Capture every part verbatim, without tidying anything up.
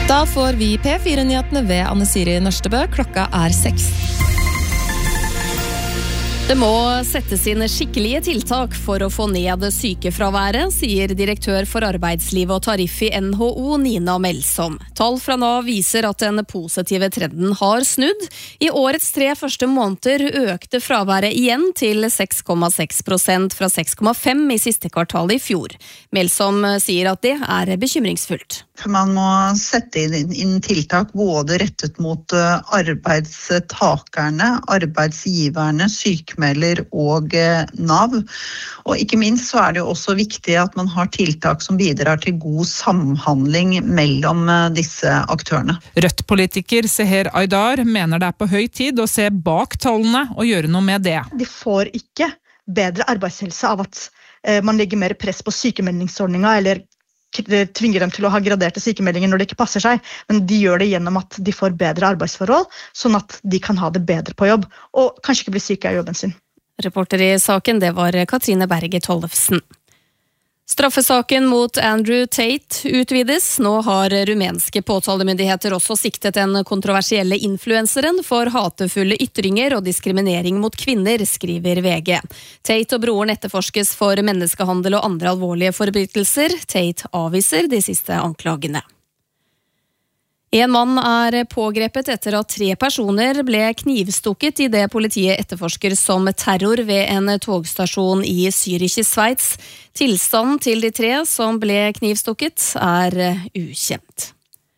Da får vi P fire-nyhetene ved Anne Siri Nørstebø. Klokka er seks. Det må settes inn skikkelige tiltak for å få ned sykefraværet, sier direktør for arbeidsliv og tariff i N H O, Nina Melsom. Tall fra Nav viser at den positive trenden har snudd. I årets tre første måneder økte fraværet igjen til seks komma seks prosent fra seks komma fem i siste kvartal i fjor. Melsom sier at det er bekymringsfullt. Man må sette inn, inn tiltak både rettet mot arbeidstakerne, arbeidsgiverne, sykmelder og Nav. Og ikke minst så er det jo også viktig at man har tiltak som bidrar til god samhandling mellom disse aktørene. Rødt-politiker Seher Aydar mener det er på høy tid å se bak tallene og gjøre noe med det. De får ikke bedre arbeidshelse av at man legger mer press på sykemeldingsordninga eller tvinger dem til å ha graderte sykemeldinger når det ikke passer seg, men de gjør det gjennom at de får bedre arbeidsforhold, sånn at de kan ha det bedre på jobb, og kanskje ikke bli syke av jobben sin. Reporter i saken, det var Katrine Berge Tollefsen. Straffesaken mot Andrew Tate utvides. Nå har rumenske påtalemyndigheter også siktet den kontroversielle influenseren for hatefulle ytringer og diskriminering mot kvinner, skriver V G. Tate og broren etterforskes for menneskehandel og andre alvorlige forbrytelser. Tate avviser de siste anklagene. En mann er pågrepet etter at tre personer ble knivstukket i det politiet etterforsker som terror ved en togstasjon i Zürich i Sveits. Tilstanden til de tre som ble knivstukket er ukjent.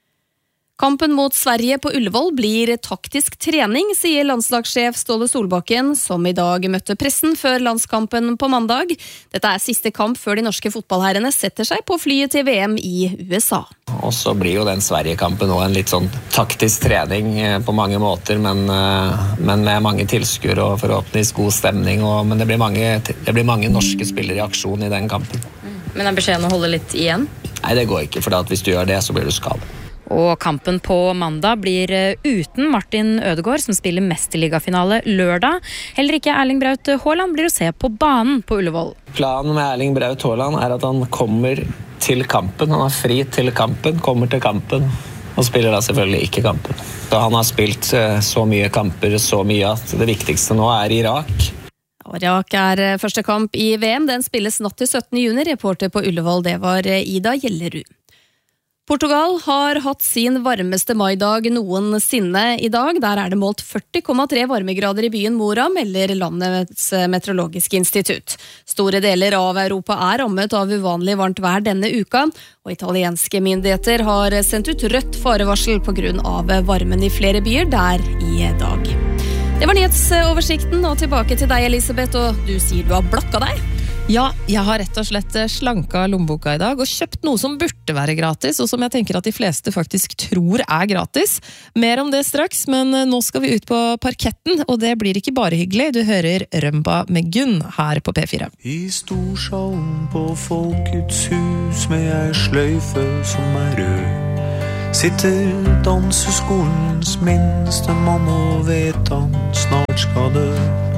Kampen mot Sverige på Ullevål blir taktisk trening, sier landslagssjef Ståle Solbakken, som i dag møtte pressen før landskampen på mandag. Dette er siste kamp før de norske fotballherrene setter seg på flyet til V M i U S A. Og så blir jo den Sverige-kampen også en litt sånn taktisk trening på mange måter, men, men med mange tilskuere og forhåpentligvis god stemning. Og, men det blir, mange, det blir mange norske spillere i aksjon i den kampen. Men er beskjeden å holde litt igjen? Nei, det går ikke, for hvis du gjør det, så blir du skadet. Og kampen på mandag blir uten Martin Ødegaard, som spiller mesterligafinale lørdag. Heller ikke Erling Braut Haaland blir å se på banen på Ullevål. Planen med Erling Braut Haaland er at han kommer til kampen. Han er fri til kampen, kommer til kampen, og spiller da selvfølgelig ikke kampen. Så han har spilt så mye kamper, så mye at det viktigste nå er Irak. Irak er første kamp i V M. Den spilles natt til syttende juni. Reporter på Ullevål, det var Ida Gjellerud. Portugal har hatt sin varmeste maidag noensinne i dag. Der er det målt førti komma tre varmegrader i byen Mora, melder landets meteorologiske institutt. Store deler av Europa er rammet av uvanlig varmt vær denne uka, og italienske myndigheter har sendt ut rødt farevarsel på grunn av varmen i flere byer der i dag. Det var nyhetsoversikten, og tilbake til deg, Elisabeth, og du sier du har blakka deg. Ja, jeg har rett og slett slanka lommeboka i dag og kjøpt noe som burde være gratis, og som jeg tenker at de fleste faktisk tror er gratis. Mer om det straks, men nå skal vi ut på parketten, og det blir ikke bare hyggelig. Du hører Rømba med Gunn her på P fire. I storsalen på Folkets hus med ei sløyfe som er rød, sitter danseskolens minste mann og vet han snart skal dø.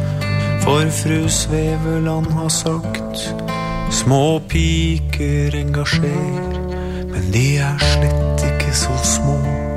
For fru Sveveland har sagt, små piker engasjer, men de er slett ikke så små.